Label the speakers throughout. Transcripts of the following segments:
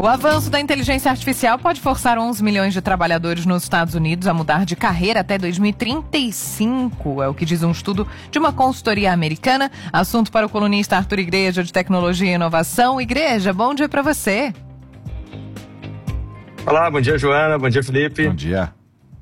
Speaker 1: O avanço da inteligência artificial pode forçar 11 milhões de trabalhadores nos Estados Unidos a mudar de carreira até 2035, é o que diz um estudo de uma consultoria americana. Assunto para o colunista Arthur Igreja, de Tecnologia e Inovação. Igreja, bom dia para você.
Speaker 2: Olá, bom dia, Joana, bom dia, Felipe.
Speaker 3: Bom dia.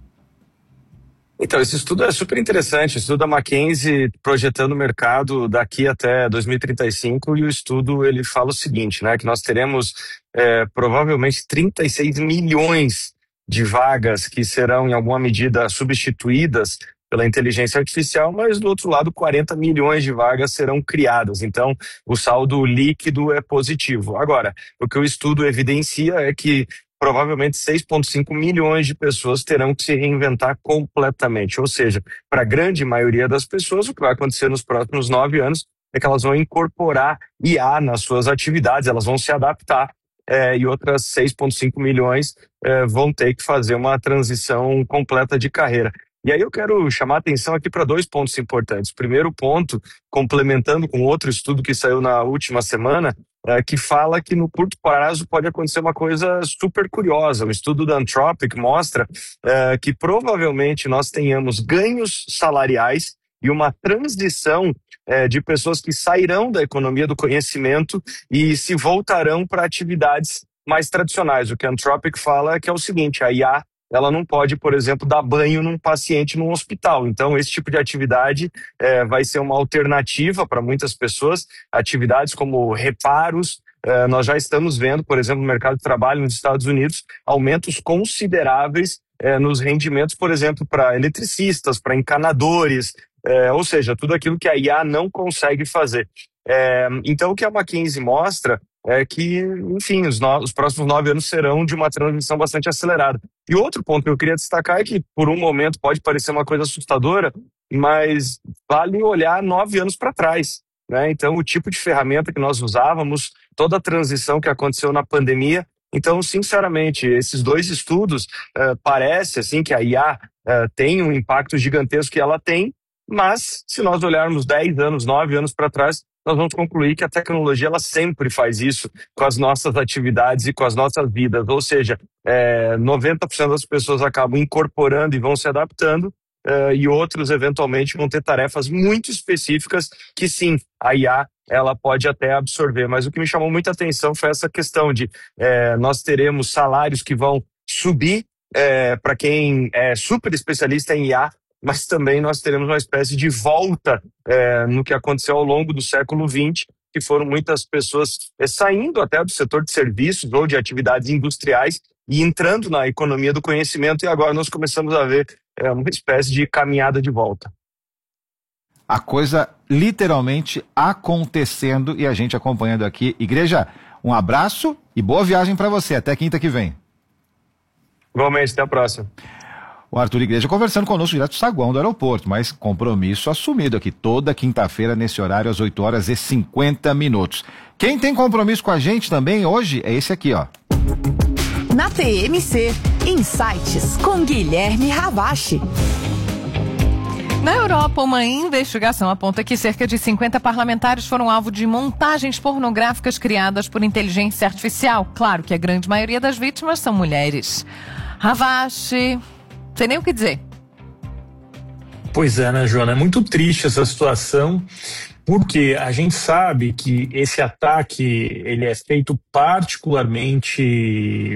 Speaker 2: Então, esse estudo é super interessante, o estudo da McKinsey projetando o mercado daqui até 2035, e o estudo ele fala o seguinte, né, que nós teremos provavelmente 36 milhões de vagas que serão em alguma medida substituídas pela inteligência artificial, mas do outro lado 40 milhões de vagas serão criadas, então o saldo líquido é positivo. Agora, o que o estudo evidencia é que provavelmente 6,5 milhões de pessoas terão que se reinventar completamente. Ou seja, para a grande maioria das pessoas, o que vai acontecer nos próximos 9 anos é que elas vão incorporar IA nas suas atividades, elas vão se adaptar, e outras 6,5 milhões vão ter que fazer uma transição completa de carreira. E aí eu quero chamar a atenção aqui para 2 pontos importantes. Primeiro ponto, complementando com outro estudo que saiu na última semana, que fala que no curto prazo pode acontecer uma coisa super curiosa. O estudo da Anthropic mostra que provavelmente nós tenhamos ganhos salariais e uma transição de pessoas que sairão da economia do conhecimento e se voltarão para atividades mais tradicionais. O que a Anthropic fala é que é o seguinte: a IA ela não pode, por exemplo, dar banho num paciente num hospital. Então, esse tipo de atividade vai ser uma alternativa para muitas pessoas. Atividades como reparos, nós já estamos vendo, por exemplo, no mercado de trabalho nos Estados Unidos, aumentos consideráveis nos rendimentos, por exemplo, para eletricistas, para encanadores, ou seja, tudo aquilo que a IA não consegue fazer. Então, o que a McKinsey mostra é que, enfim, os próximos 9 anos serão de uma transição bastante acelerada. E outro ponto que eu queria destacar é que, por um momento, pode parecer uma coisa assustadora, mas vale olhar 9 anos para trás, né? Então, o tipo de ferramenta que nós usávamos, toda a transição que aconteceu na pandemia. Então, sinceramente, esses 2 estudos, parece assim que a IA tem um impacto gigantesco que ela tem, mas se nós olharmos 10 anos, 9 anos para trás, nós vamos concluir que a tecnologia ela sempre faz isso com as nossas atividades e com as nossas vidas. Ou seja, 90% das pessoas acabam incorporando e vão se adaptando, e outros eventualmente vão ter tarefas muito específicas que sim, a IA ela pode até absorver. Mas o que me chamou muita atenção foi essa questão de nós teremos salários que vão subir para quem é super especialista em IA, mas também nós teremos uma espécie de volta no que aconteceu ao longo do século XX, que foram muitas pessoas saindo até do setor de serviços ou de atividades industriais e entrando na economia do conhecimento, e agora nós começamos a ver uma espécie de caminhada de volta.
Speaker 3: A coisa literalmente acontecendo e a gente acompanhando aqui. Igreja, um abraço e boa viagem para você. Até quinta que vem.
Speaker 2: Igualmente, até a próxima.
Speaker 3: O Arthur Igreja conversando conosco direto do saguão do aeroporto, mas compromisso assumido aqui toda quinta-feira nesse horário às 8h50. Quem tem compromisso com a gente também hoje é esse aqui, ó.
Speaker 4: Na TMC, Insights com Guilherme Ravache.
Speaker 1: Na Europa, uma investigação aponta que cerca de 50 parlamentares foram alvo de montagens pornográficas criadas por inteligência artificial. Claro que a grande maioria das vítimas são mulheres. Ravache, sem nem o que dizer.
Speaker 5: Pois é, né, Joana? É muito triste essa situação, porque a gente sabe que esse ataque ele é feito particularmente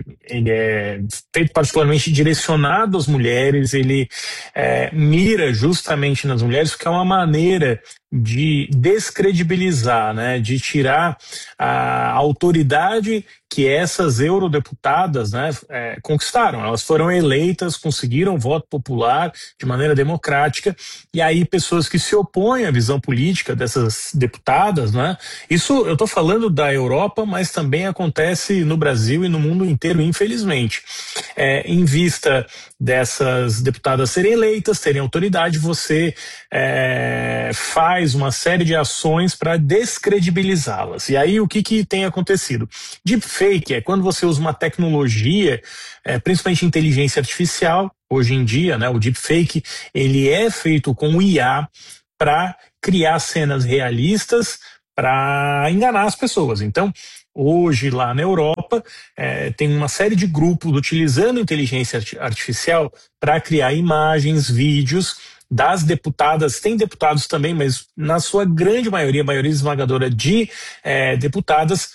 Speaker 5: direcionado às mulheres, ele mira justamente nas mulheres, porque é uma maneira de descredibilizar, né, de tirar a autoridade que essas eurodeputadas, né, conquistaram. Elas foram eleitas, conseguiram voto popular de maneira democrática, e aí pessoas que se opõem à visão política dessas deputadas, né, isso eu estou falando da Europa, mas também acontece no Brasil e no mundo inteiro, infelizmente. Em vista dessas deputadas serem eleitas, terem autoridade, você faz uma série de ações para descredibilizá-las. E aí o que tem acontecido? Deepfake é quando você usa uma tecnologia, principalmente inteligência artificial, hoje em dia, né, o deepfake, ele é feito com IA para criar cenas realistas para enganar as pessoas. Então, hoje lá na Europa, Europa tem uma série de grupos utilizando inteligência artificial para criar imagens, vídeos das deputadas. Tem deputados também, mas na sua grande maioria, a maioria esmagadora de deputadas,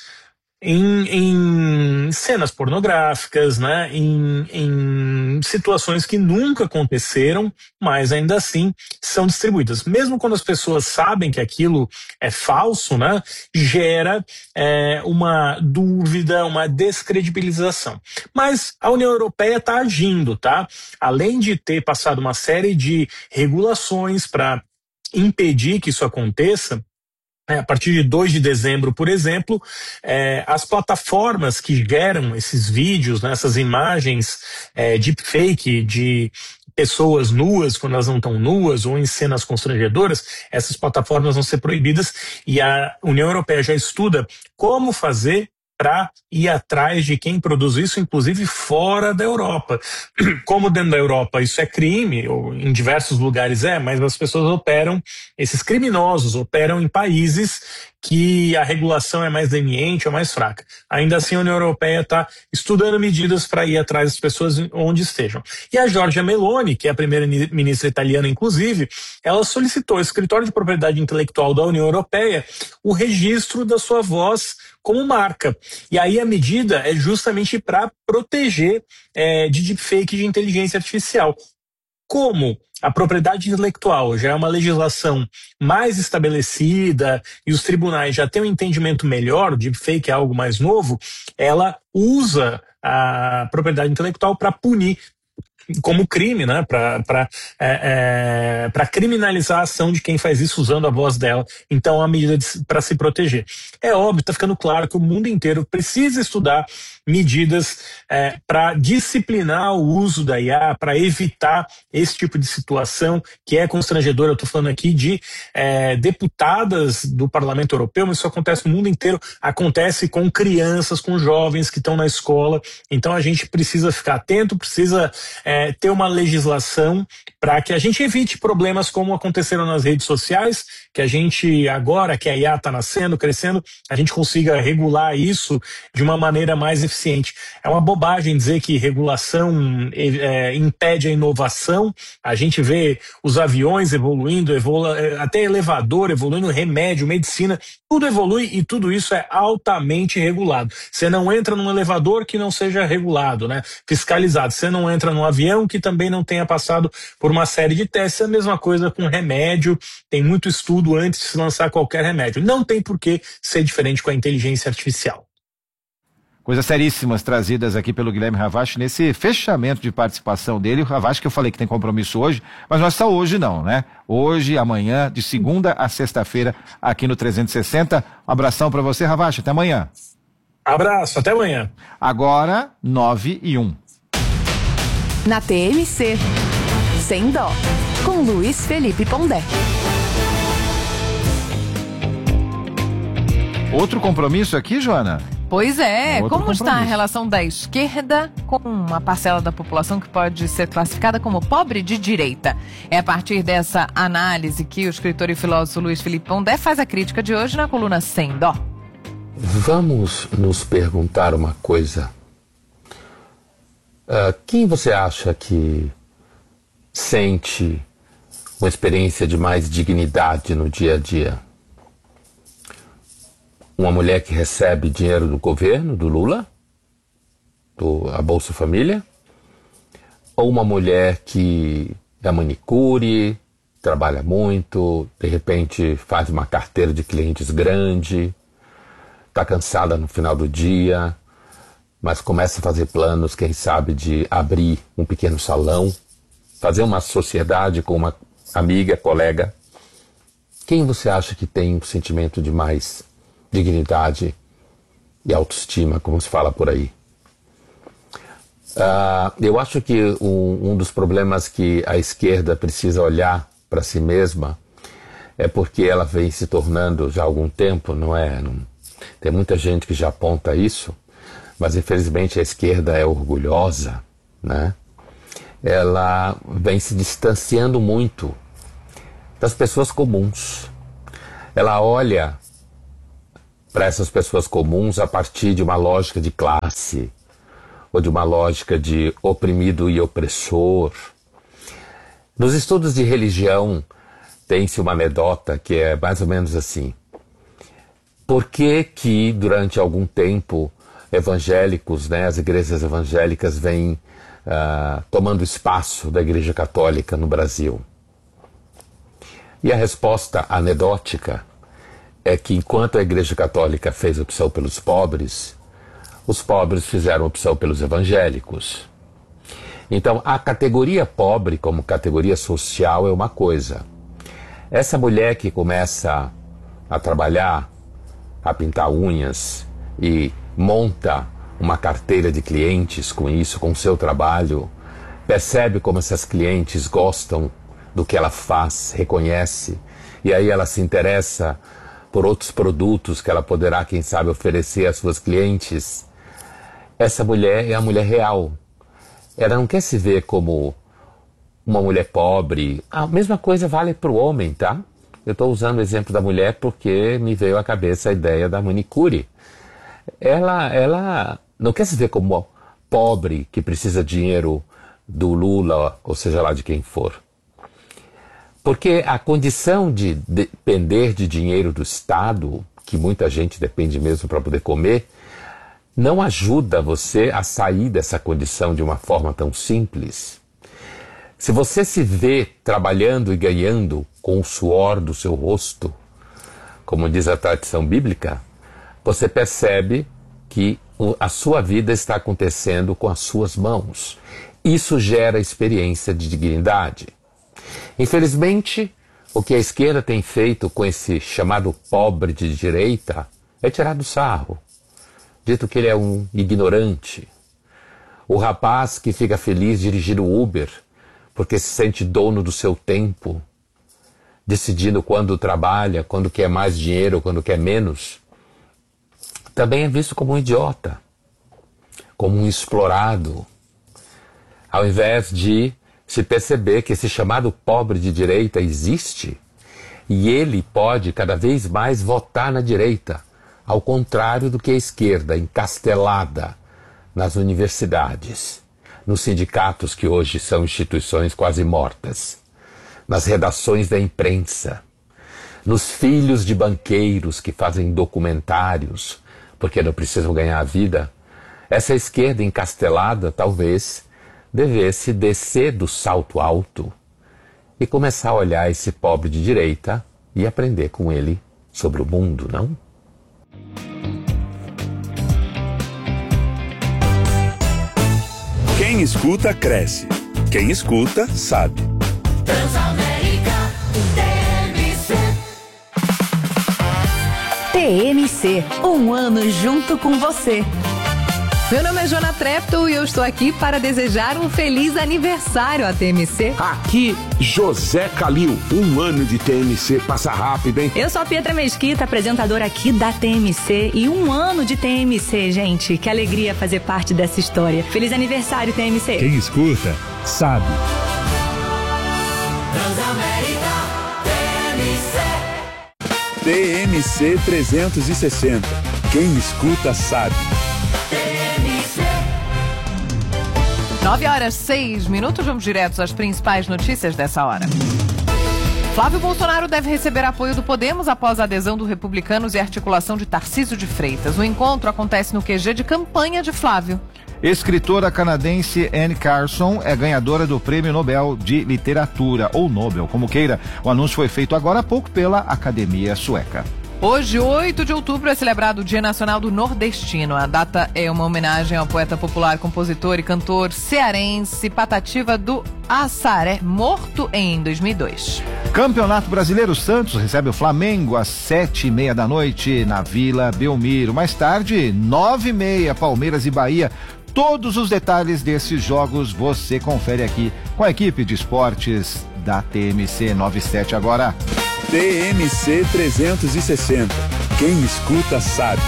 Speaker 5: em cenas pornográficas, né, em situações que nunca aconteceram, mas ainda assim são distribuídas. Mesmo quando as pessoas sabem que aquilo é falso, né, gera uma dúvida, uma descredibilização. Mas a União Europeia está agindo, tá? Além de ter passado uma série de regulações para impedir que isso aconteça, a partir de 2 de dezembro, por exemplo, as plataformas que geram esses vídeos, né, essas imagens deepfake de pessoas nuas, quando elas não estão nuas, ou em cenas constrangedoras, essas plataformas vão ser proibidas, e a União Europeia já estuda como fazer para ir atrás de quem produz isso, inclusive fora da Europa. Como dentro da Europa isso é crime, ou em diversos lugares mas as pessoas operam, esses criminosos operam em países que a regulação é mais leniente ou mais fraca. Ainda assim, a União Europeia está estudando medidas para ir atrás das pessoas onde estejam. E a Giorgia Meloni, que é a primeira-ministra italiana, inclusive, ela solicitou ao Escritório de Propriedade Intelectual da União Europeia o registro da sua voz como marca. E aí a medida é justamente para proteger de deepfake de inteligência artificial. Como a propriedade intelectual já é uma legislação mais estabelecida e os tribunais já têm um entendimento melhor, o deepfake é algo mais novo, ela usa a propriedade intelectual para punir como crime, né, para criminalizar a ação de quem faz isso usando a voz dela. Então, é uma medida para se proteger. É óbvio, está ficando claro que o mundo inteiro precisa estudar medidas para disciplinar o uso da IA, para evitar esse tipo de situação que é constrangedora. Eu estou falando aqui de deputadas do Parlamento Europeu, mas isso acontece no mundo inteiro, acontece com crianças, com jovens que estão na escola. Então a gente precisa ficar atento, precisa ter uma legislação para que a gente evite problemas como aconteceram nas redes sociais, que a gente agora, que a IA está nascendo, crescendo, a gente consiga regular isso de uma maneira mais eficiente. É uma bobagem dizer que regulação impede a inovação. A gente vê os aviões evoluindo, até elevador evoluindo, remédio, medicina, tudo evolui e tudo isso é altamente regulado. Você não entra num elevador que não seja regulado, né? Fiscalizado. Você não entra num avião que também não tenha passado por uma série de testes. É a mesma coisa com remédio. Tem muito estudo antes de se lançar qualquer remédio. Não tem por que ser diferente com a inteligência artificial.
Speaker 3: Coisas seríssimas trazidas aqui pelo Guilherme Ravache nesse fechamento de participação dele. O Ravache que eu falei que tem compromisso hoje, mas não é só hoje não, né? Hoje, amanhã, de segunda a sexta-feira, aqui no 360. Um abração para você, Ravache. Até amanhã.
Speaker 5: Abraço, até amanhã.
Speaker 3: Agora, 9:01.
Speaker 4: Na TMC, Sem Dó, com Luiz Felipe Pondé.
Speaker 3: Outro compromisso aqui, Joana?
Speaker 1: Pois é,
Speaker 3: Outro
Speaker 1: como está a
Speaker 3: compromisso.
Speaker 1: relação da esquerda com uma parcela da população que pode ser classificada como pobre de direita? É a partir dessa análise que o escritor e filósofo Luiz Felipe Pondé faz a crítica de hoje na coluna Sem Dó.
Speaker 6: Vamos nos perguntar uma coisa. Quem você acha que sente uma experiência de mais dignidade no dia a dia? Uma mulher que recebe dinheiro do governo, do Lula, a Bolsa Família? Ou uma mulher que é manicure, trabalha muito, de repente faz uma carteira de clientes grande, está cansada no final do dia, mas começa a fazer planos, quem sabe, de abrir um pequeno salão, fazer uma sociedade com uma amiga, colega? Quem você acha que tem um sentimento de mais dignidade e autoestima, como se fala por aí? Eu acho que um dos problemas que a esquerda precisa olhar para si mesma é porque ela vem se tornando já há algum tempo, não é? Tem muita gente que já aponta isso, mas infelizmente a esquerda é orgulhosa, né? Ela vem se distanciando muito das pessoas comuns. Ela olha para essas pessoas comuns a partir de uma lógica de classe, ou de uma lógica de oprimido e opressor. Nos estudos de religião, tem-se uma anedota que é mais ou menos assim. Por que durante algum tempo, evangélicos, né, as igrejas evangélicas vêm tomando espaço da Igreja Católica no Brasil? E a resposta anedótica é que enquanto a Igreja Católica fez opção pelos pobres, os pobres fizeram opção pelos evangélicos. Então, a categoria pobre como categoria social é uma coisa. Essa mulher que começa a trabalhar, a pintar unhas e monta uma carteira de clientes com isso, com o seu trabalho, percebe como essas clientes gostam do que ela faz, reconhece, e aí ela se interessa por outros produtos que ela poderá, quem sabe, oferecer às suas clientes. Essa mulher é a mulher real. Ela não quer se ver como uma mulher pobre. A mesma coisa vale para o homem, tá? Eu estou usando o exemplo da mulher porque me veio à cabeça a ideia da manicure. Ela não quer se ver como pobre que precisa de dinheiro do Lula, ou seja lá de quem for. Porque a condição de depender de dinheiro do Estado, que muita gente depende mesmo para poder comer, não ajuda você a sair dessa condição de uma forma tão simples. Se você se vê trabalhando e ganhando com o suor do seu rosto, como diz a tradição bíblica, você percebe que a sua vida está acontecendo com as suas mãos. Isso gera experiência de dignidade. Infelizmente, o que a esquerda tem feito com esse chamado pobre de direita é tirar do sarro. Dito que ele é um ignorante. O rapaz que fica feliz dirigindo o Uber porque se sente dono do seu tempo, decidindo quando trabalha, quando quer mais dinheiro, quando quer menos, também é visto como um idiota, como um explorado, ao invés de se perceber que esse chamado pobre de direita existe e ele pode cada vez mais votar na direita, ao contrário do que a esquerda, encastelada nas universidades, nos sindicatos que hoje são instituições quase mortas, nas redações da imprensa, nos filhos de banqueiros que fazem documentários porque não precisam ganhar a vida. Essa esquerda encastelada talvez devesse descer do salto alto e começar a olhar esse pobre de direita e aprender com ele sobre o mundo, não?
Speaker 7: Quem escuta, cresce. Quem escuta, sabe.
Speaker 8: Transamérica TMC.
Speaker 4: TMC, um ano junto com você.
Speaker 1: Meu nome é Joana Trepto e eu estou aqui para desejar um feliz aniversário à TMC.
Speaker 9: Aqui, José Calil. Um ano de TMC passa rápido, hein?
Speaker 10: Eu sou a Pietra Mesquita, apresentadora aqui da TMC. E um ano de TMC, gente. Que alegria fazer parte dessa história. Feliz aniversário, TMC.
Speaker 7: Quem escuta, sabe. TMC 360. Quem escuta, sabe.
Speaker 1: 9h06, vamos diretos às principais notícias dessa hora. Flávio Bolsonaro deve receber apoio do Podemos após a adesão do Republicanos e articulação de Tarcísio de Freitas. O encontro acontece no QG de campanha de Flávio.
Speaker 3: Escritora canadense Anne Carson é ganhadora do Prêmio Nobel de Literatura, ou Nobel, como queira. O anúncio foi feito agora há pouco pela Academia Sueca.
Speaker 1: Hoje, 8 de outubro, é celebrado o Dia Nacional do Nordestino. A data é uma homenagem ao poeta popular, compositor e cantor cearense Patativa do Assaré, morto em 2002.
Speaker 3: Campeonato Brasileiro, Santos recebe o Flamengo às 7h30 da noite na Vila Belmiro. Mais tarde, 9h30, Palmeiras e Bahia. Todos os detalhes desses jogos você confere aqui com a equipe de esportes da TMC 97 agora.
Speaker 7: TMC 360. Quem escuta, sabe.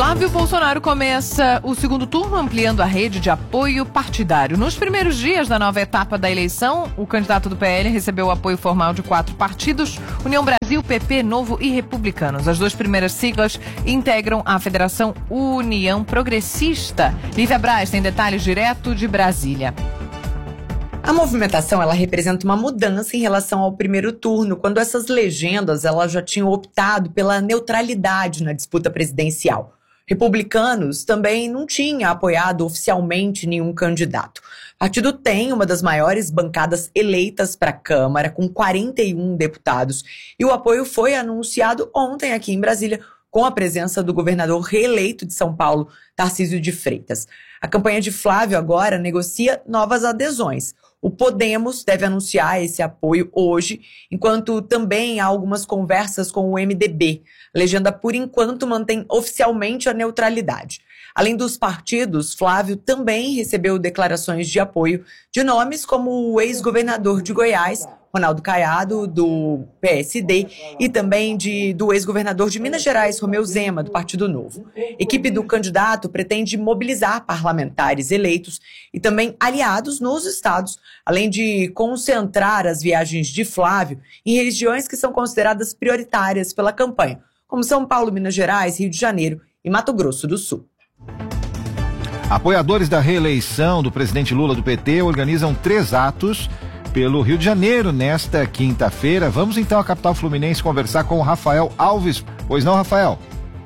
Speaker 1: Flávio Bolsonaro começa o segundo turno ampliando a rede de apoio partidário. Nos primeiros dias da nova etapa da eleição, o candidato do PL recebeu o apoio formal de 4 partidos: União Brasil, PP, Novo e Republicanos. As 2 primeiras siglas integram a Federação União Progressista. Lívia Braz tem detalhes direto de Brasília.
Speaker 11: A movimentação, ela representa uma mudança em relação ao primeiro turno, quando essas legendas elas já tinham optado pela neutralidade na disputa presidencial. Republicanos também não tinha apoiado oficialmente nenhum candidato. O partido tem uma das maiores bancadas eleitas para a Câmara, com 41 deputados, e o apoio foi anunciado ontem aqui em Brasília, com a presença do governador reeleito de São Paulo, Tarcísio de Freitas. A campanha de Flávio agora negocia novas adesões. O Podemos deve anunciar esse apoio hoje, enquanto também há algumas conversas com o MDB. A legenda, por enquanto, mantém oficialmente a neutralidade. Além dos partidos, Flávio também recebeu declarações de apoio de nomes como o ex-governador de Goiás, Ronaldo Caiado, do PSD, e também do ex-governador de Minas Gerais, Romeu Zema, do Partido Novo. A equipe do candidato pretende mobilizar parlamentares eleitos e também aliados nos estados, além de concentrar as viagens de Flávio em regiões que são consideradas prioritárias pela campanha, como São Paulo, Minas Gerais, Rio de Janeiro e Mato Grosso do Sul.
Speaker 3: Apoiadores da reeleição do presidente Lula do PT organizam 3 atos pelo Rio de Janeiro nesta quinta-feira. Vamos então à capital fluminense conversar com o Rafael Alves. Pois não, Rafael?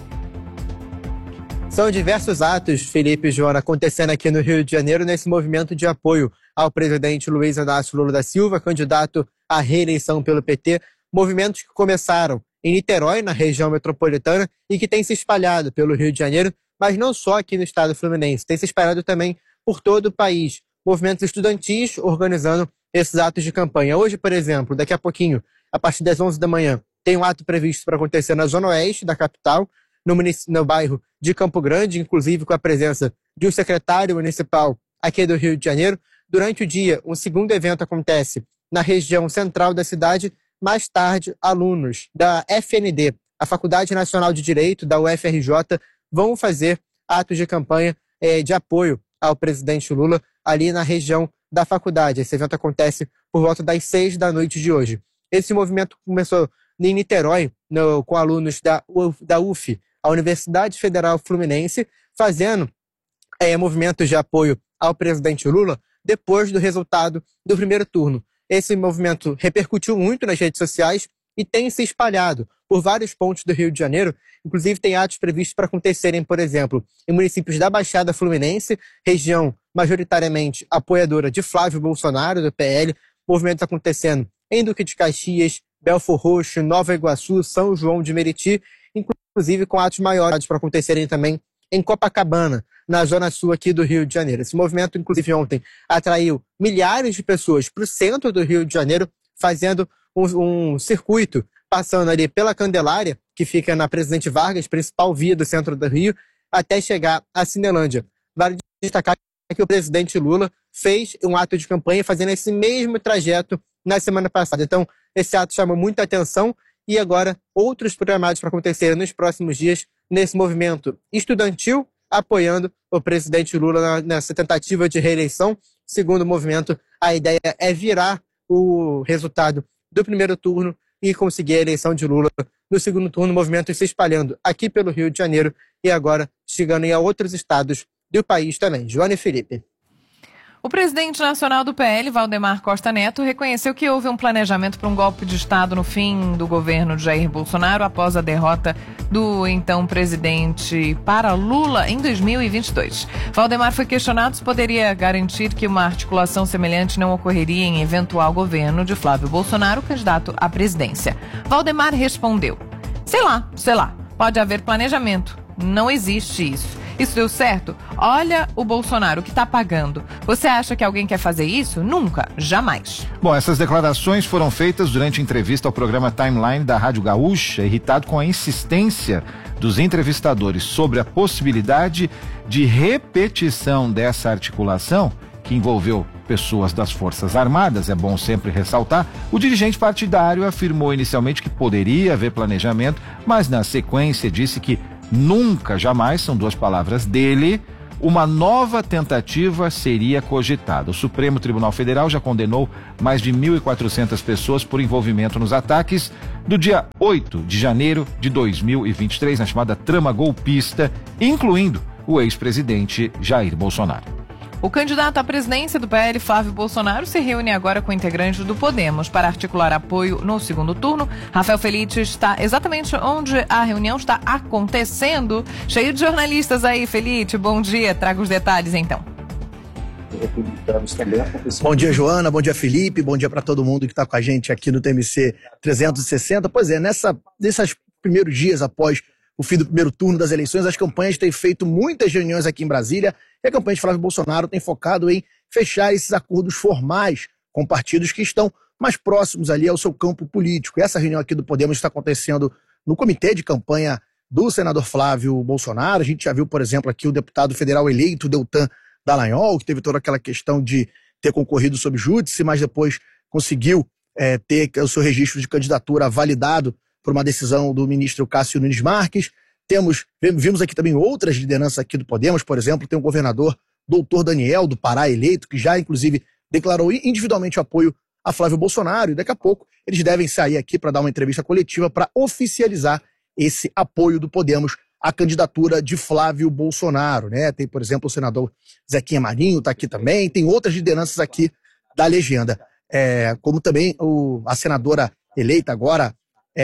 Speaker 12: São diversos atos, Felipe e Joana, acontecendo aqui no Rio de Janeiro nesse movimento de apoio ao presidente Luiz Inácio Lula da Silva, candidato à reeleição pelo PT. Movimentos que começaram em Niterói, na região metropolitana, e que têm se espalhado pelo Rio de Janeiro, mas não só aqui no estado fluminense, tem se espalhado também por todo o país. Movimentos estudantis organizando esses atos de campanha. Hoje, por exemplo, daqui a pouquinho, a partir das 11 da manhã, tem um ato previsto para acontecer na zona oeste da capital, no bairro de Campo Grande, inclusive com a presença de um secretário municipal aqui do Rio de Janeiro. Durante o dia, um segundo evento acontece na região central da cidade. Mais tarde, alunos da FND, a Faculdade Nacional de Direito, da UFRJ, vão fazer atos de campanha de apoio ao presidente Lula ali na região da faculdade. Esse evento acontece por volta das 6 da noite de hoje. Esse movimento começou em Niterói, com alunos da UF, a Universidade Federal Fluminense, fazendo movimentos de apoio ao presidente Lula depois do resultado do primeiro turno. Esse movimento repercutiu muito nas redes sociais e tem se espalhado por vários pontos do Rio de Janeiro. Inclusive tem atos previstos para acontecerem, por exemplo, em municípios da Baixada Fluminense, região majoritariamente apoiadora de Flávio Bolsonaro, do PL, movimentos acontecendo em Duque de Caxias, Belfor Roxo, Nova Iguaçu, São João de Meriti, inclusive com atos maiores para acontecerem também em Copacabana, na zona sul aqui do Rio de Janeiro. Esse movimento, inclusive ontem, atraiu milhares de pessoas para o centro do Rio de Janeiro, fazendo um circuito, passando ali pela Candelária, que fica na Presidente Vargas, principal via do centro do Rio, até chegar à Cinelândia. Vale destacar que o presidente Lula fez um ato de campanha fazendo esse mesmo trajeto na semana passada. Então, esse ato chamou muita atenção e agora outros programados para acontecer nos próximos dias nesse movimento estudantil, apoiando o presidente Lula nessa tentativa de reeleição. Segundo o movimento, a ideia é virar o resultado do primeiro turno e conseguir a eleição de Lula no segundo turno. Movimentos se espalhando aqui pelo Rio de Janeiro e agora chegando em outros estados do país também. Joana e Felipe.
Speaker 1: O presidente nacional do PL, Valdemar Costa Neto, reconheceu que houve um planejamento para um golpe de Estado no fim do governo de Jair Bolsonaro após a derrota do então presidente para Lula em 2022. Valdemar foi questionado se poderia garantir que uma articulação semelhante não ocorreria em eventual governo de Flávio Bolsonaro, candidato à presidência. Valdemar respondeu: sei lá, pode haver planejamento, não existe isso. Isso deu certo? Olha o Bolsonaro que está pagando. Você acha que alguém quer fazer isso? Nunca, jamais.
Speaker 3: Bom, essas declarações foram feitas durante entrevista ao programa Timeline da Rádio Gaúcha, irritado com a insistência dos entrevistadores sobre a possibilidade de repetição dessa articulação, que envolveu pessoas das Forças Armadas. É bom sempre ressaltar. O dirigente partidário afirmou inicialmente que poderia haver planejamento, mas na sequência disse que Nunca, jamais, são duas palavras dele, uma nova tentativa seria cogitada. O Supremo Tribunal Federal já condenou mais de 1.400 pessoas por envolvimento nos ataques do dia 8 de janeiro de 2023, na chamada trama golpista, incluindo o ex-presidente Jair Bolsonaro.
Speaker 1: O candidato à presidência do PL, Flávio Bolsonaro, se reúne agora com integrantes do Podemos para articular apoio no segundo turno. Rafael Felite está exatamente onde a reunião está acontecendo. Cheio de jornalistas aí, Felite, bom dia. Traga os detalhes, então.
Speaker 13: Bom dia, Joana. Bom dia, Felipe. Bom dia para todo mundo que está com a gente aqui no TMC 360. Pois é, nesses primeiros dias após o fim do primeiro turno das eleições, as campanhas têm feito muitas reuniões aqui em Brasília e a campanha de Flávio Bolsonaro tem focado em fechar esses acordos formais com partidos que estão mais próximos ali ao seu campo político. E essa reunião aqui do Podemos está acontecendo no comitê de campanha do senador Flávio Bolsonaro. A gente já viu, por exemplo, aqui o deputado federal eleito, Deltan Dallagnol, que teve toda aquela questão de ter concorrido sob júdice, mas depois conseguiu ter o seu registro de candidatura validado por uma decisão do ministro Cássio Nunes Marques. Vimos aqui também outras lideranças aqui do Podemos, por exemplo, tem o governador Doutor Daniel, do Pará, eleito, que já, inclusive, declarou individualmente o apoio a Flávio Bolsonaro, e daqui a pouco eles devem sair aqui para dar uma entrevista coletiva para oficializar esse apoio do Podemos à candidatura de Flávio Bolsonaro, né? Tem, por exemplo, o senador Zequinha Marinho, está aqui também, tem outras lideranças aqui da legenda, como também a senadora eleita agora,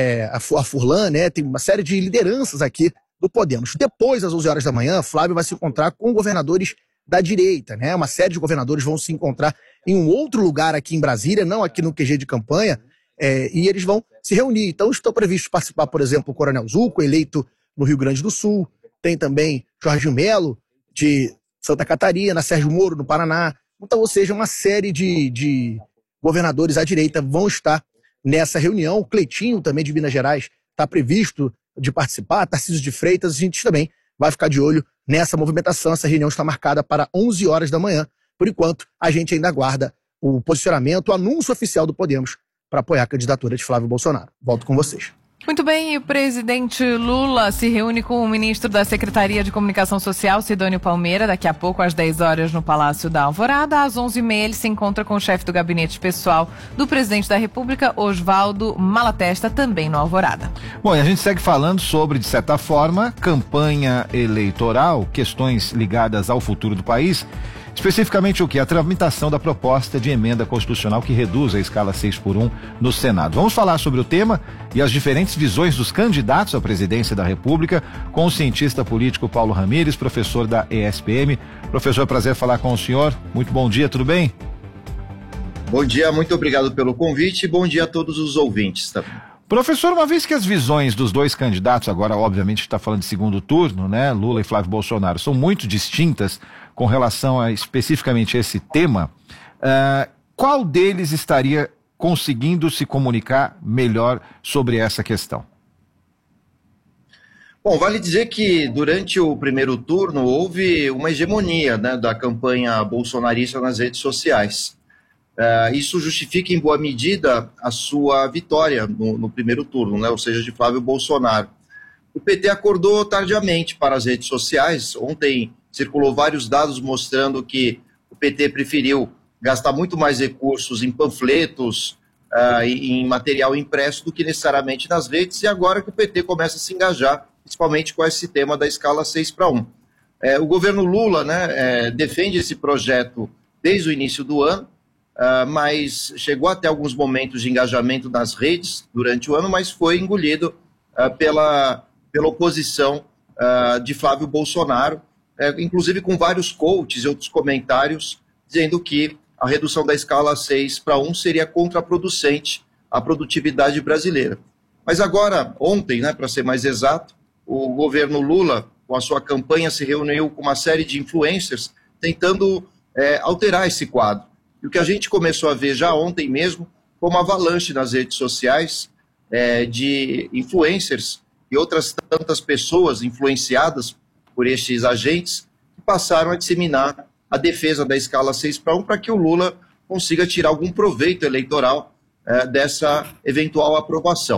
Speaker 13: a Furlan, né? Tem uma série de lideranças aqui do Podemos. Depois, às 11 horas da manhã, Flávio vai se encontrar com governadores da direita, né? Uma série de governadores vão se encontrar em um outro lugar aqui em Brasília, não aqui no QG de campanha, e eles vão se reunir. Então, estão previstos participar, por exemplo, o Coronel Zuco, eleito no Rio Grande do Sul, tem também Jorginho Melo, de Santa Catarina, Sérgio Moro, no Paraná. Então, ou seja, uma série de governadores à direita vão estar nessa reunião. O Cleitinho, também de Minas Gerais, está previsto de participar, Tarcísio de Freitas, a gente também vai ficar de olho nessa movimentação. Essa reunião está marcada para 11 horas da manhã. Por enquanto, a gente ainda aguarda o posicionamento, o anúncio oficial do Podemos para apoiar a candidatura de Flávio Bolsonaro. Volto com vocês.
Speaker 1: Muito bem, e o presidente Lula se reúne com o ministro da Secretaria de Comunicação Social, Sidônio Palmeira, daqui a pouco às 10 horas no Palácio da Alvorada. Às 11h30 ele se encontra com o chefe do gabinete pessoal do presidente da República, Oswaldo Malatesta, também no Alvorada.
Speaker 3: Bom, e a gente segue falando sobre, de certa forma, campanha eleitoral, questões ligadas ao futuro do país. Especificamente o que? A tramitação da proposta de emenda constitucional que reduz a escala 6x1 no Senado. Vamos falar sobre o tema e as diferentes visões dos candidatos à presidência da República com o cientista político Paulo Ramires, professor da ESPM. Professor, prazer falar com o senhor. Muito bom dia, tudo bem?
Speaker 14: Bom dia, muito obrigado pelo convite e bom dia a todos os ouvintes também.
Speaker 3: Professor, uma vez que as visões dos dois candidatos, agora obviamente está falando de segundo turno, né, Lula e Flávio Bolsonaro, são muito distintas com relação a especificamente esse tema, qual deles estaria conseguindo se comunicar melhor sobre essa questão?
Speaker 14: Bom, vale dizer que durante o primeiro turno houve uma hegemonia, né, da campanha bolsonarista nas redes sociais. Isso justifica em boa medida a sua vitória no primeiro turno, né, ou seja, de Flávio Bolsonaro. O PT acordou tardiamente para as redes sociais. Ontem circulou vários dados mostrando que o PT preferiu gastar muito mais recursos em panfletos, em material impresso do que necessariamente nas redes, e agora que o PT começa a se engajar, principalmente com esse tema da escala 6x1. O governo Lula, né, defende esse projeto desde o início do ano, mas chegou até alguns momentos de engajamento nas redes durante o ano, mas foi engolido pela oposição de Flávio Bolsonaro, inclusive com vários coaches e outros comentários dizendo que a redução da escala 6x1 seria contraproducente à produtividade brasileira. Mas agora, ontem, né, para ser mais exato, o governo Lula, com a sua campanha, se reuniu com uma série de influencers tentando alterar esse quadro. E o que a gente começou a ver já ontem mesmo foi uma avalanche nas redes sociais de influencers e outras tantas pessoas influenciadas por estes agentes que passaram a disseminar a defesa da escala 6x1 para que o Lula consiga tirar algum proveito eleitoral dessa eventual aprovação.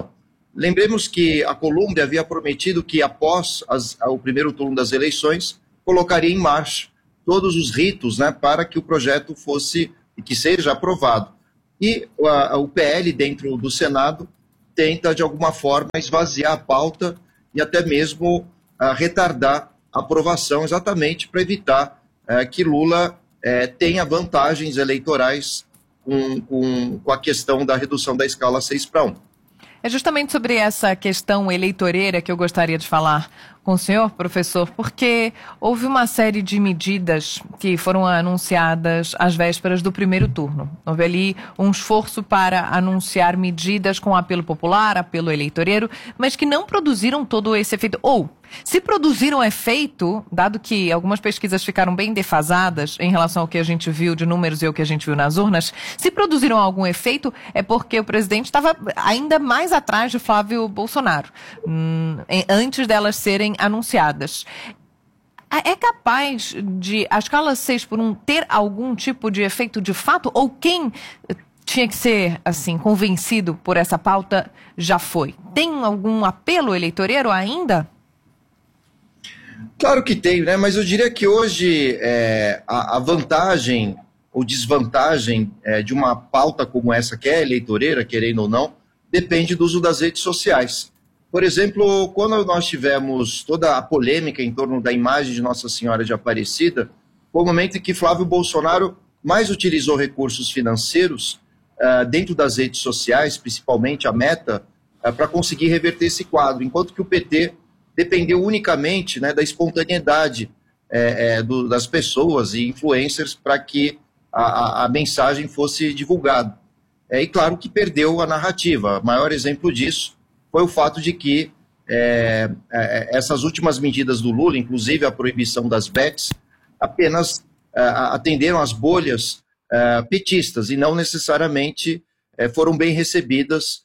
Speaker 14: Lembremos que a Colômbia havia prometido que após o primeiro turno das eleições, colocaria em marcha todos os ritos, né, para que o projeto que seja aprovado. E o PL dentro do Senado tenta, de alguma forma, esvaziar a pauta e até mesmo retardar a aprovação, exatamente para evitar que Lula tenha vantagens eleitorais com a questão da redução da escala 6-1.
Speaker 1: É justamente sobre essa questão eleitoreira que eu gostaria de falar com o senhor, professor, porque houve uma série de medidas que foram anunciadas às vésperas do primeiro turno. Houve ali um esforço para anunciar medidas com apelo popular, apelo eleitoreiro, mas que não produziram todo esse efeito. Ou, se produziram efeito, dado que algumas pesquisas ficaram bem defasadas em relação ao que a gente viu de números e ao que a gente viu nas urnas, se produziram algum efeito é porque o presidente estava ainda mais atrás de Flávio Bolsonaro, antes delas serem anunciadas. É capaz de a escala 6-1 ter algum tipo de efeito de fato? Ou quem tinha que ser, assim, convencido por essa pauta já foi? Tem algum apelo eleitoreiro ainda?
Speaker 14: Claro que tem, né? Mas eu diria que hoje a vantagem ou desvantagem de uma pauta como essa, que é eleitoreira, querendo ou não, depende do uso das redes sociais. Por exemplo, quando nós tivemos toda a polêmica em torno da imagem de Nossa Senhora de Aparecida, foi o momento em que Flávio Bolsonaro mais utilizou recursos financeiros dentro das redes sociais, principalmente a Meta, para conseguir reverter esse quadro, enquanto que o PT dependeu unicamente, né, da espontaneidade das pessoas e influencers para que a mensagem fosse divulgada. E claro que perdeu a narrativa. O maior exemplo disso foi o fato de que essas últimas medidas do Lula, inclusive a proibição das bets, apenas atenderam às bolhas petistas e não necessariamente foram bem recebidas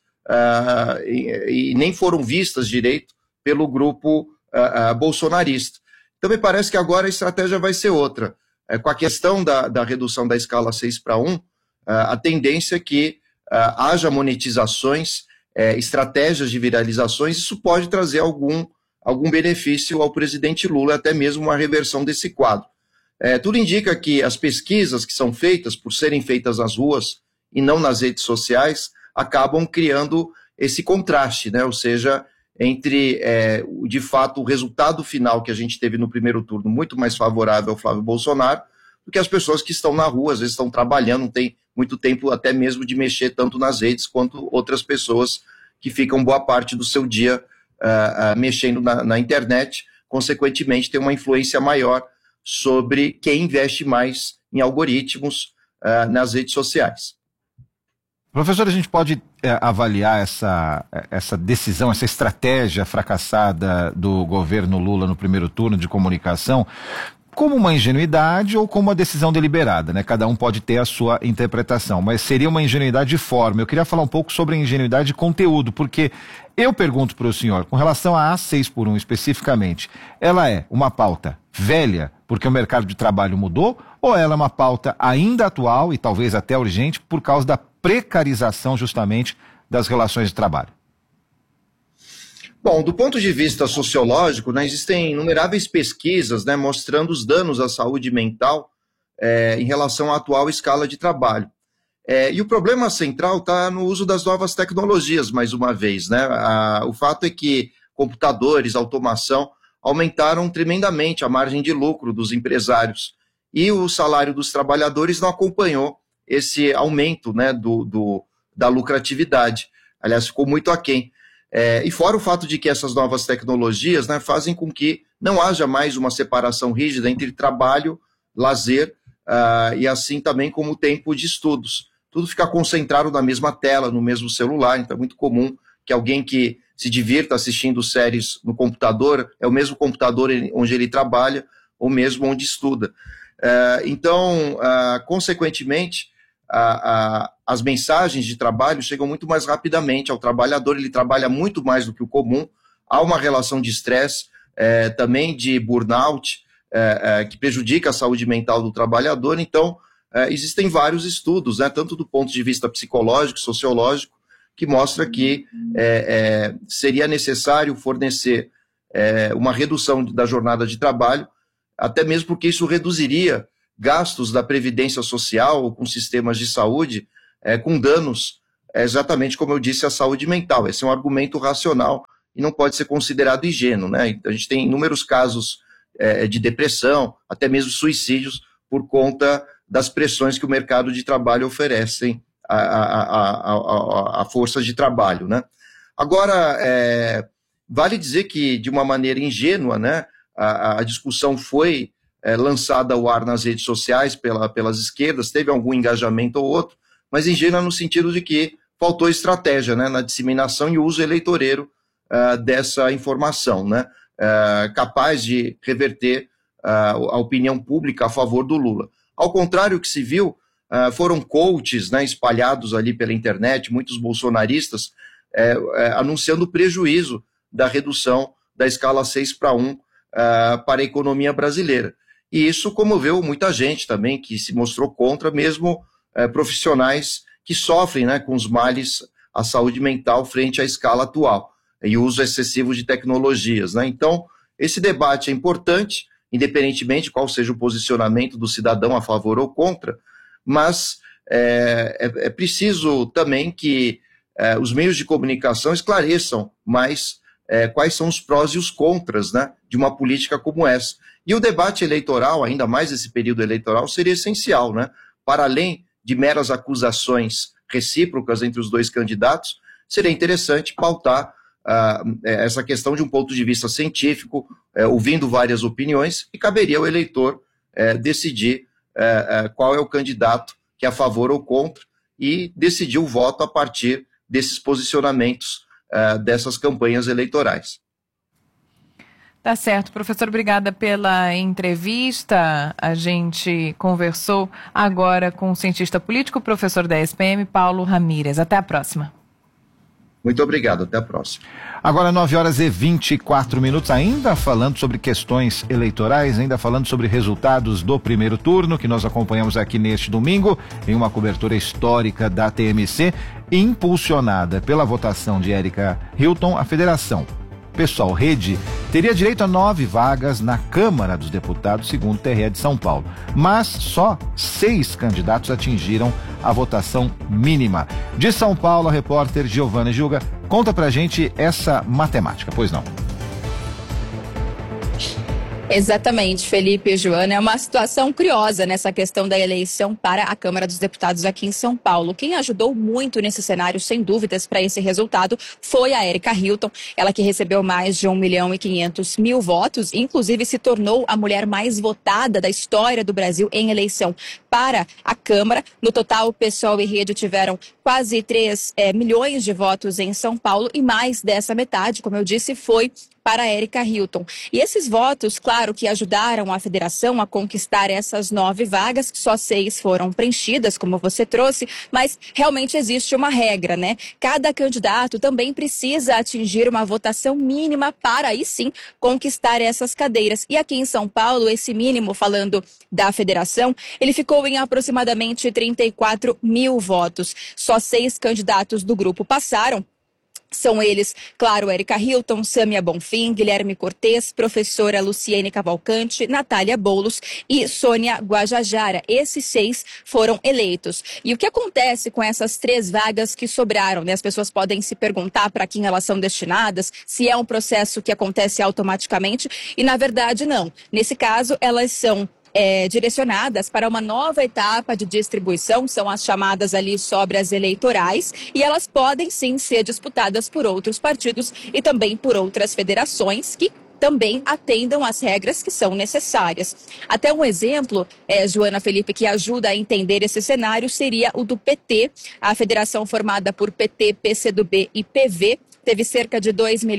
Speaker 14: e nem foram vistas direito pelo grupo bolsonarista. Então me parece que agora a estratégia vai ser outra. Com a questão da redução da escala 6-1, a tendência é que haja monetizações, estratégias de viralizações. Isso pode trazer algum benefício ao presidente Lula, até mesmo uma reversão desse quadro. Tudo indica que as pesquisas que são feitas, por serem feitas nas ruas e não nas redes sociais, acabam criando esse contraste, né? Ou seja, entre, de fato, o resultado final que a gente teve no primeiro turno, muito mais favorável ao Flávio Bolsonaro, do que as pessoas que estão na rua, às vezes estão trabalhando, não tem muito tempo até mesmo de mexer tanto nas redes quanto outras pessoas que ficam boa parte do seu dia mexendo na internet, consequentemente tem uma influência maior sobre quem investe mais em algoritmos nas redes sociais.
Speaker 3: Professor, a gente pode avaliar essa decisão, essa estratégia fracassada do governo Lula no primeiro turno de comunicação como uma ingenuidade ou como uma decisão deliberada, né? Cada um pode ter a sua interpretação, mas seria uma ingenuidade de forma. Eu queria falar um pouco sobre a ingenuidade de conteúdo, porque eu pergunto para o senhor, com relação à 6x1 especificamente, ela é uma pauta velha porque o mercado de trabalho mudou, ou ela é uma pauta ainda atual e talvez até urgente por causa da precarização justamente das relações de trabalho?
Speaker 14: Bom, do ponto de vista sociológico, né, existem inumeráveis pesquisas, né, mostrando os danos à saúde mental em relação à atual escala de trabalho. E o problema central está no uso das novas tecnologias, mais uma vez, né? O fato é que computadores, automação, aumentaram tremendamente a margem de lucro dos empresários e o salário dos trabalhadores não acompanhou esse aumento, né, da lucratividade. Aliás, ficou muito aquém. E fora o fato de que essas novas tecnologias, né, fazem com que não haja mais uma separação rígida entre trabalho, lazer e assim também como o tempo de estudos. Tudo fica concentrado na mesma tela, no mesmo celular, então é muito comum que alguém que se divirta assistindo séries no computador, é o mesmo computador onde ele trabalha ou mesmo onde estuda. Então, consequentemente, as mensagens de trabalho chegam muito mais rapidamente ao trabalhador, ele trabalha muito mais do que o comum, há uma relação de estresse, também de burnout, que prejudica a saúde mental do trabalhador. Então, existem vários estudos, né, tanto do ponto de vista psicológico, sociológico, que mostra que seria necessário fornecer uma redução da jornada de trabalho, até mesmo porque isso reduziria gastos da Previdência Social com sistemas de saúde, com danos, exatamente como eu disse, à saúde mental. Esse é um argumento racional e não pode ser considerado ingênuo, né? A gente tem inúmeros casos de depressão, até mesmo suicídios, por conta das pressões que o mercado de trabalho oferecem a forças de trabalho, né? Agora, vale dizer que, de uma maneira ingênua, né, a discussão foi lançada ao ar nas redes sociais pelas esquerdas, teve algum engajamento ou outro, mas ingênua no sentido de que faltou estratégia, né, na disseminação e uso eleitoreiro dessa informação, né, capaz de reverter a opinião pública a favor do Lula. Ao contrário, o que se viu foram coaches, né, espalhados ali pela internet, muitos bolsonaristas, anunciando o prejuízo da redução da escala 6:1 para a economia brasileira. E isso comoveu muita gente também, que se mostrou contra, mesmo profissionais que sofrem, né, com os males à saúde mental frente à escala atual e o uso excessivo de tecnologias, né? Então, esse debate é importante, independentemente de qual seja o posicionamento do cidadão a favor ou contra, mas é preciso também que os meios de comunicação esclareçam mais quais são os prós e os contras, né, de uma política como essa. E o debate eleitoral, ainda mais esse período eleitoral, seria essencial, né? Para além de meras acusações recíprocas entre os dois candidatos, seria interessante pautar essa questão de um ponto de vista científico, ouvindo várias opiniões, e caberia ao eleitor decidir qual é o candidato que é a favor ou contra, e decidir o voto a partir desses posicionamentos dessas campanhas eleitorais.
Speaker 1: Tá certo, professor, obrigada pela entrevista. A gente conversou agora com o cientista político, professor da SPM, Paulo Ramírez. Até a próxima.
Speaker 14: Muito obrigado, até a próxima.
Speaker 3: Agora 9h24, ainda falando sobre questões eleitorais, ainda falando sobre resultados do primeiro turno, que nós acompanhamos aqui neste domingo, em uma cobertura histórica da TMC, impulsionada pela votação de Érica Hilton, a Federação Pessoal Rede teria direito a 9 vagas na Câmara dos Deputados, segundo o TRE de São Paulo. Mas só 6 candidatos atingiram a votação mínima. De São Paulo, a repórter Giovana Gilga conta pra gente essa matemática, pois não?
Speaker 15: Exatamente, Felipe e Joana, é uma situação curiosa nessa questão da eleição para a Câmara dos Deputados aqui em São Paulo. Quem ajudou muito nesse cenário, sem dúvidas, para esse resultado foi a Érica Hilton, ela que recebeu mais de 1.500.000 votos, inclusive se tornou a mulher mais votada da história do Brasil em eleição para a Câmara. No total, o PSOL e Rede tiveram quase 3 milhões de votos em São Paulo, e mais dessa metade, como eu disse, foi para a Érica Hilton. E esses votos, claro, que ajudaram a federação a conquistar essas 9 vagas, só 6 foram preenchidas, como você trouxe, mas realmente existe uma regra, né? Cada candidato também precisa atingir uma votação mínima para, aí sim, conquistar essas cadeiras. E aqui em São Paulo, esse mínimo, falando da federação, ele ficou em aproximadamente 34.000 votos. Só 6 candidatos do grupo passaram. São eles, claro, Érica Hilton, Sâmia Bonfim, Guilherme Cortez, professora Luciene Cavalcante, Natália Boulos e Sônia Guajajara. Esses 6 foram eleitos. E o que acontece com essas 3 vagas que sobraram, né? As pessoas podem se perguntar para quem elas são destinadas, se é um processo que acontece automaticamente, e na verdade não. Nesse caso, elas são direcionadas para uma nova etapa de distribuição, são as chamadas ali sobras eleitorais, e elas podem sim ser disputadas por outros partidos e também por outras federações que também atendam às regras que são necessárias. Até um exemplo, Joana, Felipe, que ajuda a entender esse cenário seria o do PT, a federação formada por PT, PCdoB e PV, teve cerca de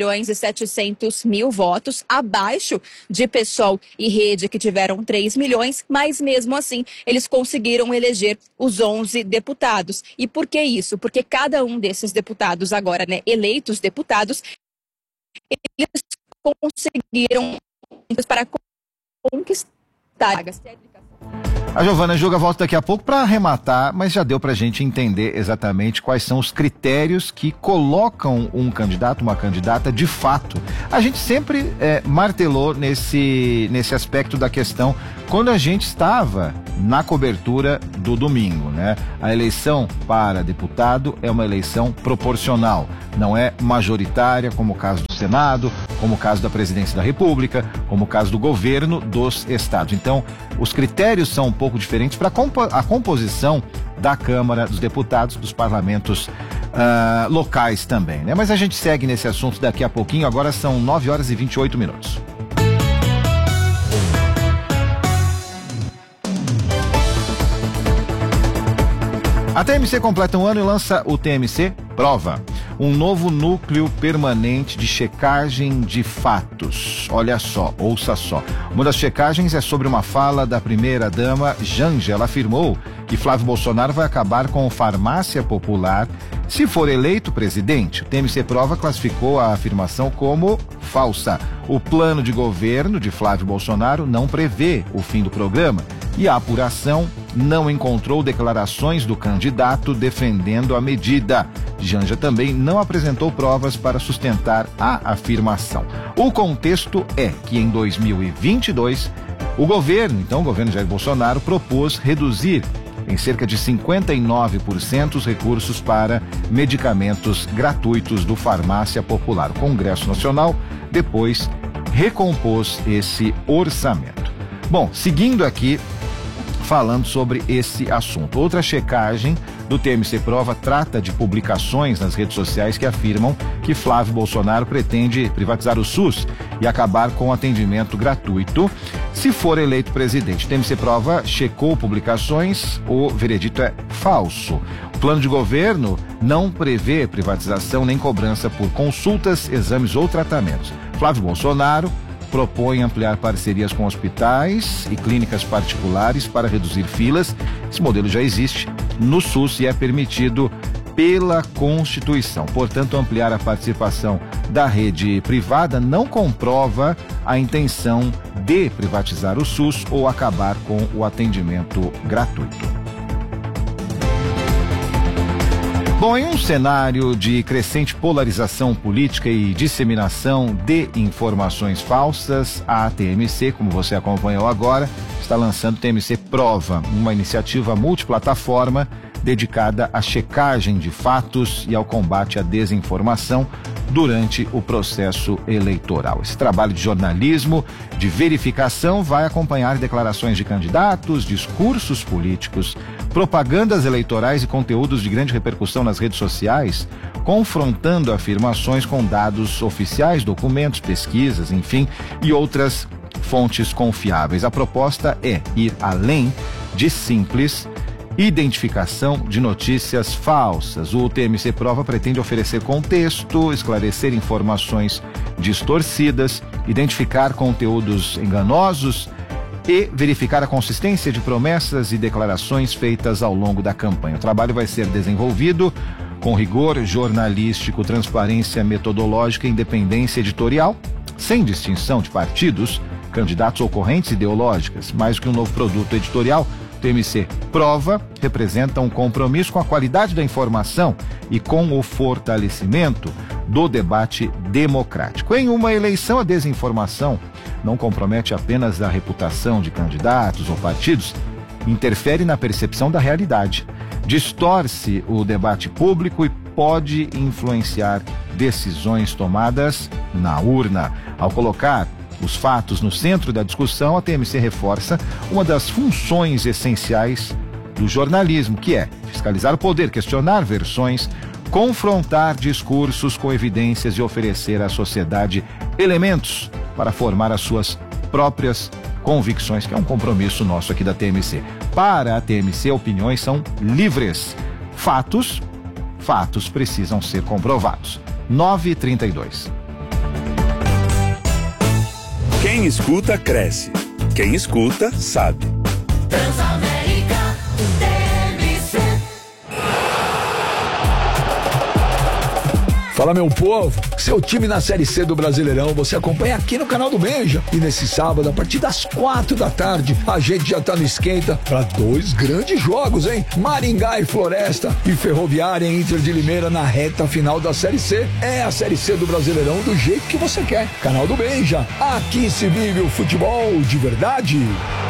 Speaker 15: 2.700.000 votos, abaixo de PSOL e Rede, que tiveram 3 milhões, mas mesmo assim eles conseguiram eleger os 11 deputados. E por que isso? Porque cada um desses deputados agora, né, eleitos deputados, eles conseguiram para conquistar vagas.
Speaker 3: A Giovana Juga volta daqui a pouco para arrematar, mas já deu para a gente entender exatamente quais são os critérios que colocam um candidato, uma candidata de fato. A gente sempre martelou nesse aspecto da questão quando a gente estava na cobertura do domingo, né? A eleição para deputado é uma eleição proporcional, não é majoritária, como o caso do Senado, como o caso da Presidência da República, como o caso do governo dos estados. Então, os critérios são um pouco diferentes para a composição da Câmara dos Deputados, dos parlamentos locais também, né? Mas a gente segue nesse assunto daqui a pouquinho, agora são 9h28. A TMC completa um ano e lança o TMC Prova, um novo núcleo permanente de checagem de fatos. Olha só, ouça só. Uma das checagens é sobre uma fala da primeira-dama Janja. Ela afirmou que Flávio Bolsonaro vai acabar com a farmácia popular se for eleito presidente. O TMC Prova classificou a afirmação como falsa. O plano de governo de Flávio Bolsonaro não prevê o fim do programa e a apuração não encontrou declarações do candidato defendendo a medida. Janja também não apresentou provas para sustentar a afirmação. O contexto é que em 2022, o governo Jair Bolsonaro, propôs reduzir em cerca de 59% os recursos para medicamentos gratuitos do Farmácia Popular. O Congresso Nacional depois recompôs esse orçamento. Bom, seguindo aqui, falando sobre esse assunto. Outra checagem do TMC Prova trata de publicações nas redes sociais que afirmam que Flávio Bolsonaro pretende privatizar o SUS e acabar com o atendimento gratuito se for eleito presidente. O TMC Prova checou publicações, o veredito é falso. O plano de governo não prevê privatização nem cobrança por consultas, exames ou tratamentos. Flávio Bolsonaro propõe ampliar parcerias com hospitais e clínicas particulares para reduzir filas. Esse modelo já existe no SUS e é permitido pela Constituição. Portanto, ampliar a participação da rede privada não comprova a intenção de privatizar o SUS ou acabar com o atendimento gratuito. Bom, em um cenário de crescente polarização política e disseminação de informações falsas, a TMC, como você acompanhou agora, está lançando TMC Prova, uma iniciativa multiplataforma dedicada à checagem de fatos e ao combate à desinformação durante o processo eleitoral. Esse trabalho de jornalismo, de verificação, vai acompanhar declarações de candidatos, discursos políticos, propagandas eleitorais e conteúdos de grande repercussão nas redes sociais, confrontando afirmações com dados oficiais, documentos, pesquisas, enfim, e outras fontes confiáveis. A proposta é ir além de simples identificação de notícias falsas. O TMC Prova pretende oferecer contexto, esclarecer informações distorcidas, identificar conteúdos enganosos e verificar a consistência de promessas e declarações feitas ao longo da campanha. O trabalho vai ser desenvolvido com rigor jornalístico, transparência metodológica e independência editorial, sem distinção de partidos, candidatos ou correntes ideológicas. Mais do que um novo produto editorial, o TMC Prova representa um compromisso com a qualidade da informação e com o fortalecimento do debate democrático. Em uma eleição, a desinformação não compromete apenas a reputação de candidatos ou partidos, interfere na percepção da realidade, distorce o debate público e pode influenciar decisões tomadas na urna. Ao colocar os fatos no centro da discussão, a TMC reforça uma das funções essenciais do jornalismo, que é fiscalizar o poder, questionar versões, confrontar discursos com evidências e oferecer à sociedade elementos para formar as suas próprias convicções, que é um compromisso nosso aqui da TMC. Para a TMC, opiniões são livres. Fatos precisam ser comprovados. 9h32.
Speaker 7: Quem escuta, cresce. Quem escuta, sabe.
Speaker 8: Transamérica, TMC.
Speaker 16: Fala, meu povo, seu time na Série C do Brasileirão você acompanha aqui no canal do Benja. E nesse sábado, a partir das 4 da tarde, a gente já tá no esquenta para 2 grandes jogos, hein? Maringá e Floresta e Ferroviária e Inter de Limeira na reta final da Série C. É a Série C do Brasileirão do jeito que você quer. Canal do Benja, aqui se vive o futebol de verdade.